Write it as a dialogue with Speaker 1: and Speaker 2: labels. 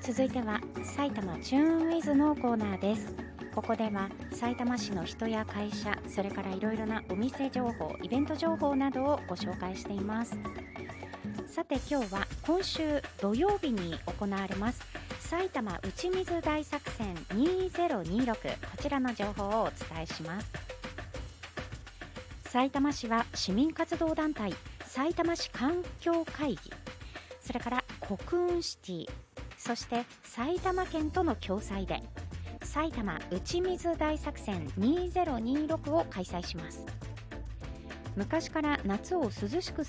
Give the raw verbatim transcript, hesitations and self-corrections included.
Speaker 1: 続いては埼玉チューンウィズのコーナーです。ここではさいたま市の人や会社、それからいろいろなお店情報、イベント情報などをご紹介しています。さて今日は今週土曜日に行われます埼玉打ち水大作戦にせんにじゅうろく、こちらの情報をお伝えします。さいたま市は市民活動団体さいたま市環境会議、それから国運シティ、そして埼玉県との共催で埼玉打ち水大作戦にせんにじゅうろくを開催します。昔から夏を涼しく